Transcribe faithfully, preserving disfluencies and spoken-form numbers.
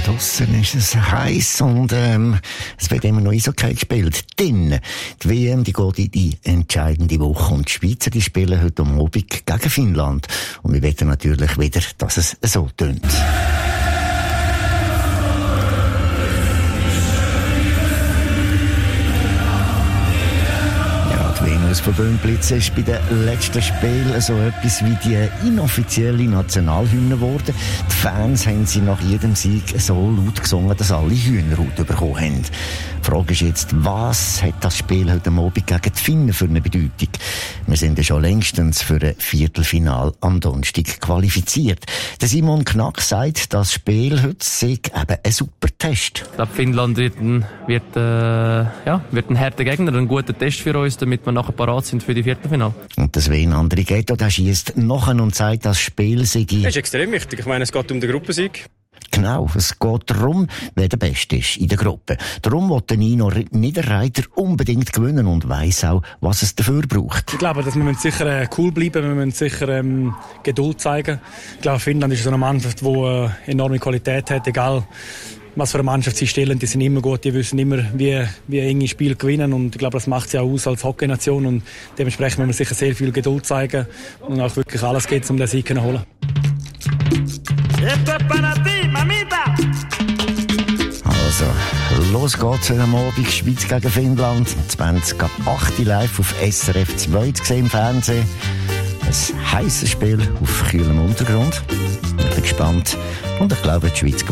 draussen ist es heiß und ähm, es wird immer noch Eishockey gespielt. Denn die W M die geht in die entscheidende Woche und die Schweizer die spielen heute am Abend gegen Finnland. Und wir wollen natürlich wieder, dass es so tönt. Venus von Böhnblitz ist bei den letzten Spielen so etwas wie die inoffizielle Nationalhymne geworden. Die Fans haben sie nach jedem Sieg so laut gesungen, dass alle Hühnerhaut bekommen haben. Die Frage ist jetzt, was hat das Spiel heute Abend gegen die Finnen für eine Bedeutung? Wir sind ja schon längstens für ein Viertelfinal am Donnerstag qualifiziert. Der Simon Knack sagt, das Spiel heute sei eben ein super Test. Ich glaube, Finnland wird ein, wird, äh, ja, wird ein harter Gegner, ein guter Test für uns, damit wir nachher parat sind für die Viertelfinale. Und das Sven Andrighetto, der schiesst nachher und sagt, das Spiel sei... Das ist extrem wichtig. Ich meine, es geht um den Gruppensieg. Genau, es geht darum, wer der Beste ist in der Gruppe. Darum will der Nino Niederreiter unbedingt gewinnen und weiss auch, was es dafür braucht. Ich glaube, dass wir sicher äh, cool bleiben, wir müssen sicher ähm, Geduld zeigen. Ich glaube, Finnland ist so eine Mannschaft, die äh, enorme Qualität hat, egal was für eine Mannschaft sie stellen, die sind immer gut, die wissen immer, wie, wie enge Spiele gewinnen und ich glaube, das macht sie auch aus als Hockey-Nation und dementsprechend müssen wir sicher sehr viel Geduld zeigen und auch wirklich alles geht, um den Sieg zu holen. Also, los geht's am Abend, Schweiz gegen Finnland, zwanzig ab acht live auf S R F zwei zu sehen im Fernsehen. Ein heisses Spiel auf kühlem Untergrund. Ich bin gespannt und ich glaube, die Schweiz gewinnt.